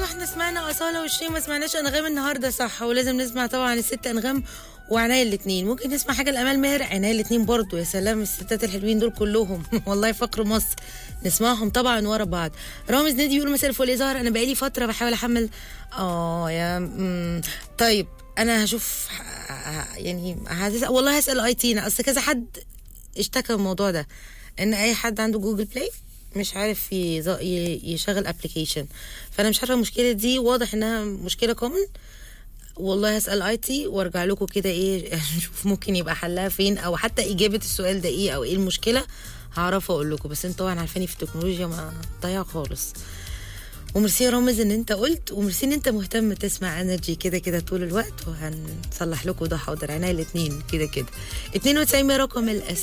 احنا سمعنا أصالة وشيرين، ما سمعناش أنغام النهاردة صح، ولازم نسمع طبعا الست أنغام وعناية الاتنين. ممكن نسمع حاجة لأمال ماهر، عناية الاتنين برضو. يا سلام الستات الحلوين دول كلهم والله فقر مصر، نسمعهم طبعا ورا بعض. رامز نادي بيقول مساء الفل يا زهر، أنا بقالي فترة بحاول أحمل يا طيب أنا هشوف يعني والله هسأل اي تي، أصل كذا حد اشتكى من الموضوع ده، ان اي حد عنده جوجل بلاي مش عارف يشغل ابلكيشن. فانا مش عارفه المشكله دي، واضح انها مشكله كومن. والله هسال اي تي وارجع لكم كده ايه نشوف ممكن يبقى حلها فين، او حتى اجابه السؤال ده ايه او ايه المشكله، هعرف اقول لكم. بس انتوا طبعا عارفاني في التكنولوجيا ما ضيع خالص. وميرسي يا رامز ان انت قلت، وميرسي ان انت مهتم تسمع انرجي كده طول الوقت، وهنصلح لكم ده حاضر، عناية الاتنين كده 92 رقم